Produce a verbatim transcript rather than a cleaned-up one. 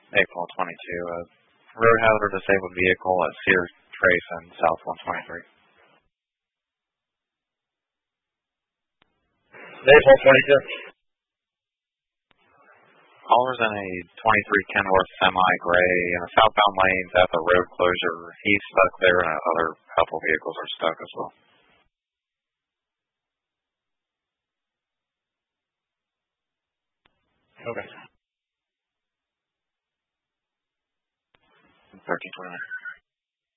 April twenty-two. A road hazard disabled vehicle at Sears Trace and South one twenty-three. April twenty-two. Caller's in a twenty-three Kenworth semi-gray in a southbound lanes at the road closure. He's stuck there and other couple vehicles are stuck as well. Okay. thirteen twenty-nine.